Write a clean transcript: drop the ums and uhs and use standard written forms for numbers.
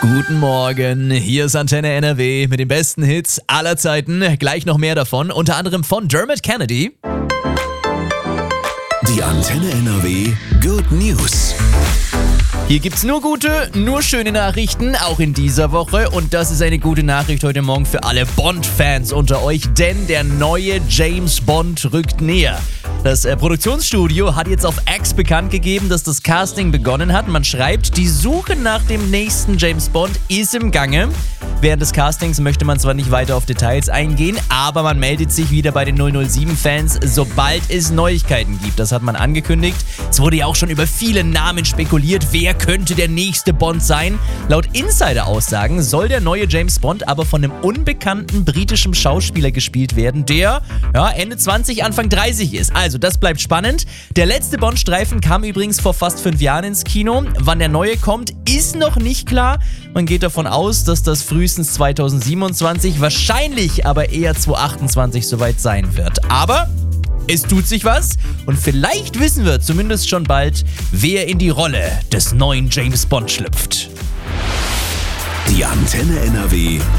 Guten Morgen, hier ist Antenne NRW mit den besten Hits aller Zeiten. Gleich noch mehr davon, unter anderem von Dermot Kennedy. Die Antenne NRW Good News. Hier gibt's nur gute, nur schöne Nachrichten, auch in dieser Woche. Und das ist eine gute Nachricht heute Morgen für alle Bond-Fans unter euch, denn der neue James Bond rückt näher. Das Produktionsstudio hat jetzt auf X bekannt gegeben, dass das Casting begonnen hat. Man schreibt, die Suche nach dem nächsten James Bond ist im Gange. Während des Castings möchte man zwar nicht weiter auf Details eingehen, aber man meldet sich wieder bei den 007-Fans, sobald es Neuigkeiten gibt. Das hat man angekündigt. Es wurde ja auch schon über viele Namen spekuliert. Wer könnte der nächste Bond sein? Laut Insider-Aussagen soll der neue James Bond aber von einem unbekannten britischen Schauspieler gespielt werden, der Ende 20, Anfang 30 ist. Also, das bleibt spannend. Der letzte Bond-Streifen kam übrigens vor fast 5 Jahren ins Kino. Wann der neue kommt, ist noch nicht klar. Man geht davon aus, dass das frühestens 2027, wahrscheinlich aber eher 2028 soweit sein wird. Aber es tut sich was und vielleicht wissen wir zumindest schon bald, wer in die Rolle des neuen James Bond schlüpft. Die Antenne NRW